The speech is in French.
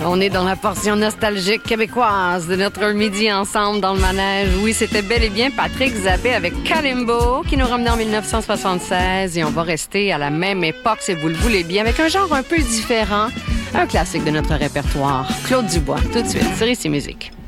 On est dans la portion nostalgique québécoise de notre midi ensemble dans le manège. Oui, c'était bel et bien Patrick Zappé avec Kalimbo qui nous ramenait en 1976 et on va rester à la même époque, si vous le voulez bien, avec un genre un peu différent, un classique de notre répertoire. Claude Dubois, tout de suite, sur Ici Musique.